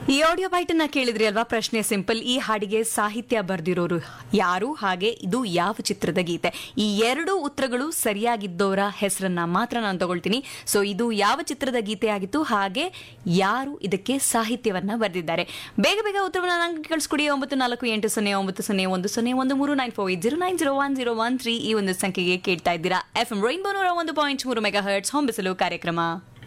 ಈ ಆಡಿಯೋ ಬೈಟನ್ನ ಕೇಳಿದ್ರಿ ಅಲ್ವಾ? ಪ್ರಶ್ನೆ ಸಿಂಪಲ್. ಈ ಹಾಡಿಗೆ ಸಾಹಿತ್ಯ ಬರೆದಿರೋರು ಯಾರು, ಹಾಗೆ ಇದು ಯಾವ ಚಿತ್ರದ ಗೀತೆ? ಈ ಎರಡು ಉತ್ತರಗಳು ಸರಿಯಾಗಿದ್ದವರ ಹೆಸರನ್ನ ಮಾತ್ರ ನಾನು ತಗೊಳ್ತೀನಿ. ಸೊ ಇದು ಯಾವ ಚಿತ್ರದ ಗೀತೆ ಆಗಿತ್ತು, ಹಾಗೆ ಯಾರು ಇದಕ್ಕೆ ಸಾಹಿತ್ಯವನ್ನ ಬರೆದಿದ್ದಾರೆ? ಬೇಗ ಬೇಗ ಉತ್ತರವನ್ನ ನಂಗೆ ಕಳಿಸ್ಕೊಡಿ. 948001139480901013 ಈ ಒಂದು ಸಂಖ್ಯೆಗೆ ಕೇಳ್ತಾ ಇದ್ದೀರಾ FM ರೈನ್ಬೋ 101.3 ಮೆಗಾಹರ್ಟ್ಸ್ ಹೊಂಬಿಸಲು ಕಾರ್ಯಕ್ರಮ.